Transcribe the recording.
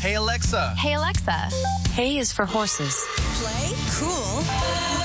Hey, Alexa. Hey, Alexa. Hey is for horses. Play cool.